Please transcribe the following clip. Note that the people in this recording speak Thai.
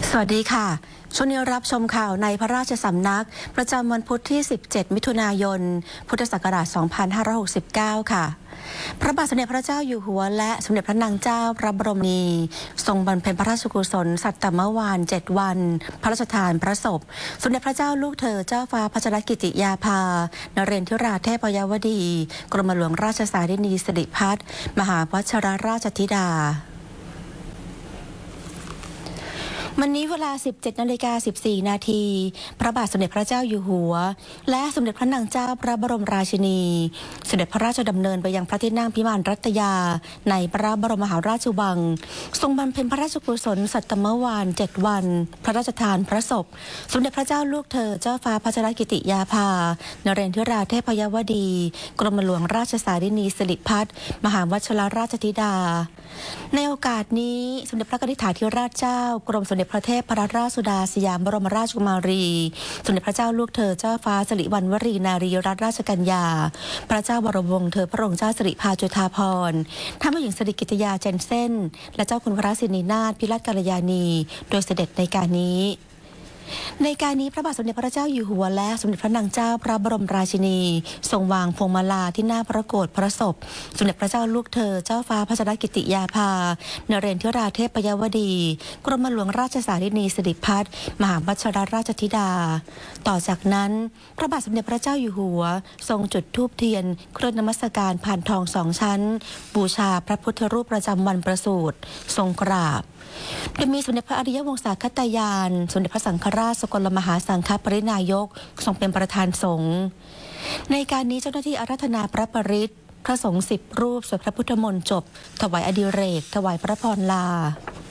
สวัสดีค่ะช่วงนี้รับชมข่าวในพระราชสำนักประจำวันพุธที่ 17 มิถุนายน พุทธศักราช 2569 ค่ะ พระบาทสมเด็จพระเจ้าอยู่หัวและสมเด็จพระนางเจ้าพระบรมนีทรงบำเพ็ญพระราชกุศลสัตตมวาล7 วันพระราชทานพระศพสมเด็จพระเจ้าลูกเธอเจ้าฟ้าพัชรกิติยาภานเรนทิราเทพยวดีกรมหลวงราชสารินีสิริพัฒน์มหาวชิรราชธิดาวันนี้เวลา 17:14 นาทีพระบาทสมเด็จพระเจ้าอยู่หัวและสมเด็จพระนางเจ้าพระบรมราชินีเสด็จพระราชดำเนินไปยังพระที่นั่งพิมานรัตยาในพระบรมมหาราชวังทรงบำเพ็ญพระราชกุศลสัตตมวาล7 วันพระราชทานพระศพสมเด็จพระเจ้าลูกเธอเจ้าฟ้าพัชรกิติยาภานเรนทิราเทพยวดีกรมหลวงราชสารินีสิริพัฒน์มหาวชิรราชธิดาในโอกาสนี้สมเด็จพระกนิษฐาธิราชเจ้ากรมสมเด็จพระเทพรัตนราชสุดาสยามบรมราชกุมารีสมเด็จพระเจ้าลูกเธอเจ้าฟ้าสิริวัณวรีนารีรัตนราชกัญญาพระเจ้าบรมวงศ์เธอพระองค์เจ้าสิริภาจุฑาภรณ์ท่านผู้หญิงสิริกิติยาเจนเซ่นและเจ้าคุณพระสินีนาถพิรัตกัลยาณีโดยเสด็จในการนี้พระบาทสมเด็จพระเจ้าอยู่หัวและสมเด็จพระนางเจ้าพระบรมราชินีทรงวางพวงมาลาที่หน้าพระโกฐพระศพสมเด็จพระเจ้าลูกเธอเจ้าฟ้าพัชรกิติยาภานเรนทิราเทพยวดีกรมหลวงราชสารินีสิริพัฒน์มหาวชิรราชธิดาต่อจากนั้นพระบาทสมเด็จพระเจ้าอยู่หัวทรงจุดธูปเทียนเครื่องนมัสการผ่านทอง2 ชั้นบูชาพระพุทธรูปประจำวันประสูติทรงกราบโดยมีสมเด็จพระอริยวงศาคตายานสมเด็จพระสังฆราชสกลมหาสังฆปรินายกทรงเป็นประธานสงฆ์ในการนี้เจ้าหน้าที่อาราธนาพระปริตรพระสงฆ์10 รูปสวดพระพุทธมนต์จบถวายอดิเรกถวายพระพรลา